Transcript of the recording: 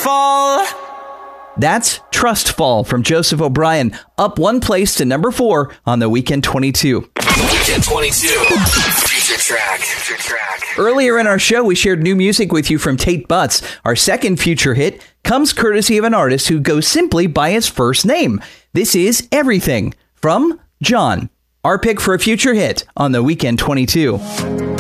fall. That's Trust Fall from Joseph O'Brien, up one place to number 4 on the Weekend 22. Weekend 22. Future track. Earlier in our show, we shared new music with you from Tate Butts. Our second future hit comes courtesy of an artist who goes simply by his first name. This is Everything from John. Our pick for a future hit on the Weekend 22.